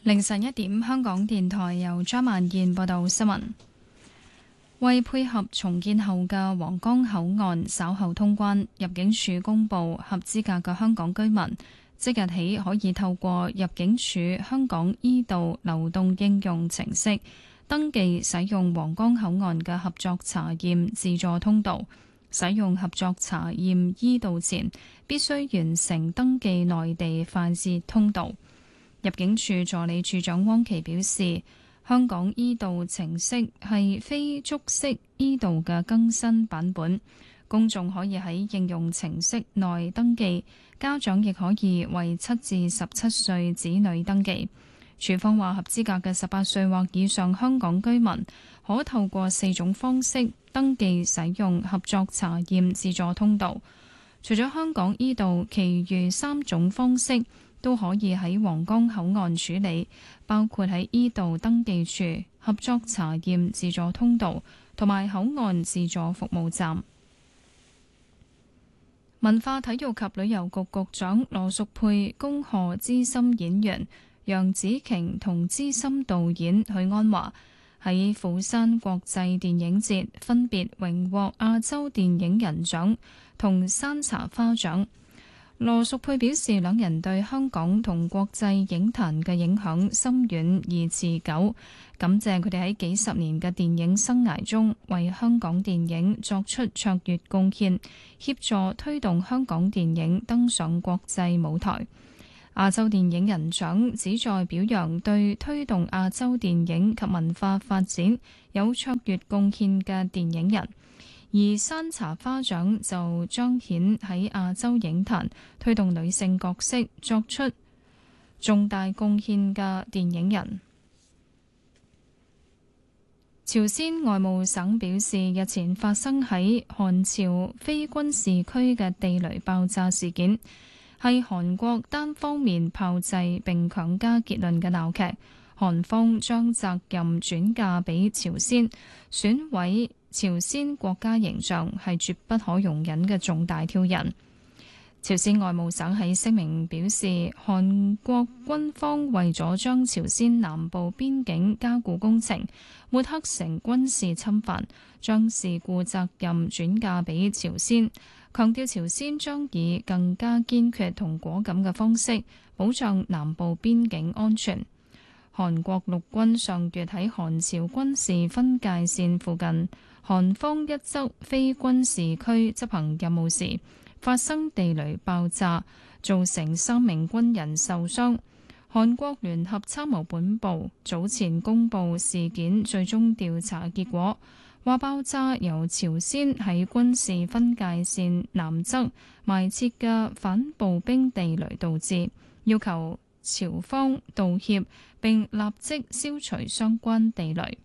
凌晨1點，香港電台由張曼燕報道新聞。為配合重建後嘅皇崗口岸稍後通關，入境處公布合資格嘅香港居民即日起可以透過入境處香港 e 道流動應用程式登記使用皇崗口岸嘅合作查驗自助通道。使用合作查驗 e 道前，必須完成登記內地快捷通道。入境處助理處長汪琪表示，香港 e 道程式係非觸式 e 道嘅更新版本，公眾可以喺應用程式內登記，家長亦可以為7至17歲子女登記。處方話，合資格嘅18歲或以上香港居民可透過4種方式登記使用合作查驗自助通道。除咗香港 e 道，其餘3種方式都可以喺皇崗口岸處理，包括喺 e 道登記處、合作查驗自助通道同埋口岸自助服務站。文化體育及旅遊局局長羅淑佩恭賀資深演員楊紫瓊同資深導演許鞍華喺釜山國際電影節分別榮獲亞洲電影人獎同山茶花獎。羅淑佩表示，兩人對香港同國際影壇嘅影響深遠而持久，感謝佢哋喺幾十年嘅電影生涯中為香港電影作出卓越貢獻，協助推動香港電影登上國際舞台。亞洲電影人獎旨在表揚對推動亞洲電影及文化發展有卓越貢獻嘅電影人。而山茶花獎就彰顯喺亞洲影壇推動女性角色作出重大貢獻嘅電影人。朝鮮外務省表示，日前發生喺韓朝非軍事區嘅地雷爆炸事件，係韓國單方面炮製並強加結論嘅鬧劇，韓方將責任轉嫁俾朝鮮，損毀朝鮮國家形象係絕不可容忍嘅重大挑釁。朝鮮外務省喺聲明表示，韓國軍方為咗將朝鮮南部邊境加固工程抹黑成軍事侵犯，將事故責任轉嫁俾朝鮮，強調朝鮮將以更加堅決同果敢嘅方式保障南部邊境安全。韓國陸軍上月喺韓朝軍事分界線附近韓方一側非軍事區執行任務時發生地雷爆炸，造成3名軍人受傷。韓國聯合參謀本部早前公布事件最終調查結果，話爆炸由朝鮮喺軍事分界線南側埋設嘅反步兵地雷導致，要求朝方道歉並立即消除相關地雷。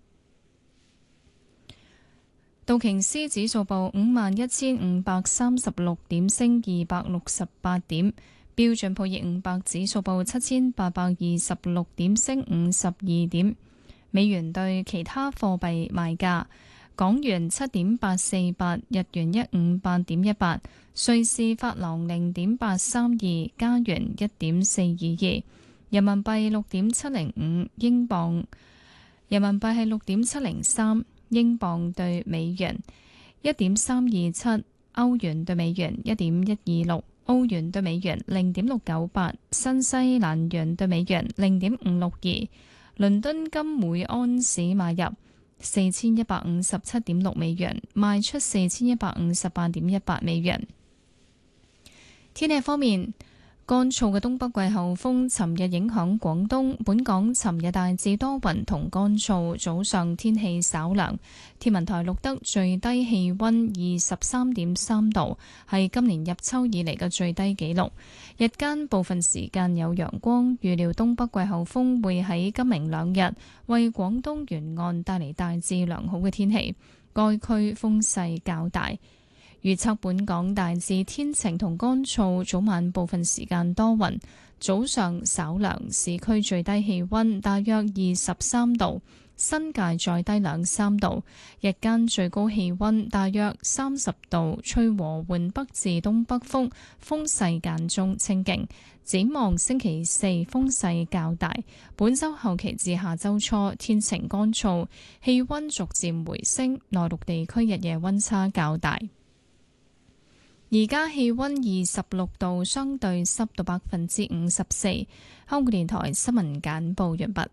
道瓊斯指數報51,536點，升268點；標準普爾500指數報7,826點，升52點。美元對其他貨幣賣價：港元7.848，日元158.18，瑞士法郎0.832，加元1.422，人民幣6.705，英鎊人民幣係6.703。英鎊對美元1.327，歐元對美元1.126，歐元對美元0.698，新西蘭元對美元0.562。倫敦金每安士買入4157.6美元，賣出4158.18美元。天氣方面，乾燥嘅東北季候風尋日影響廣東，本港尋日大致多雲同乾燥，早上天氣稍涼。天文台錄得最低氣溫23.3度，係今年入秋以嚟嘅最低紀錄。日間部分時間有陽光，預料東北季候風會喺今明兩日為廣東沿岸帶嚟大致良好嘅天氣，該區風勢較大。預測本港大致天晴同乾燥，早晚部分時間多雲， 早上稍涼，市區最低氣溫大約23度，新界再低2-3度。日間最高氣溫大約30度，吹和緩北至東北風，風勢間中清勁。展望星期四風勢較大，本週後期至下週初天晴乾燥，氣溫逐漸回升，內陸地區日夜溫差較大。而家氣溫26度，相對濕度54%。香港電台新聞簡報完畢。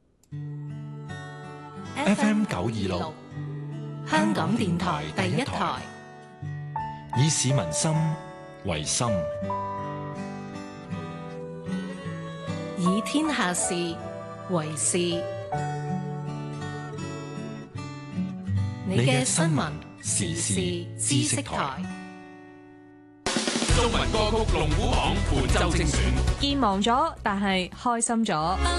FM 926，香港電台第一台，以市民心為心， 以天下事為事。你嘅新聞時事知識台。 中文歌曲龍虎榜伴奏精選， 健忘咗，但係開心咗。